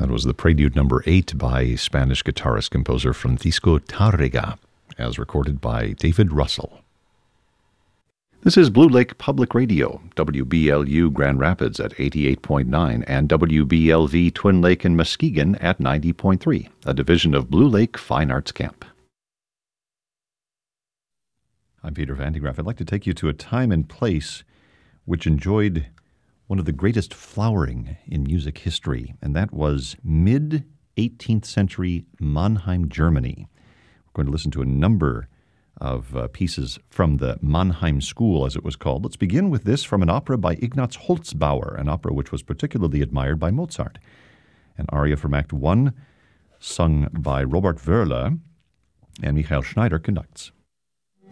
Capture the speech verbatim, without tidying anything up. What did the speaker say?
That was the Prelude number eight by Spanish guitarist-composer Francisco Tárrega, as recorded by David Russell. This is Blue Lake Public Radio, W B L U Grand Rapids at eighty-eight point nine and W B L V Twin Lake and Muskegon at ninety point three, a division of Blue Lake Fine Arts Camp. I'm Peter Van de Graaff. I'd like to take you to a time and place which enjoyed one of the greatest flowering in music history, and that was mid-eighteenth century Mannheim, Germany. We're going to listen to a number of uh, pieces from the Mannheim School, as it was called. Let's begin with this from an opera by Ignaz Holzbauer, an opera which was particularly admired by Mozart. An aria from Act One, sung by Robert Wöhrle, and Michael Schneider conducts.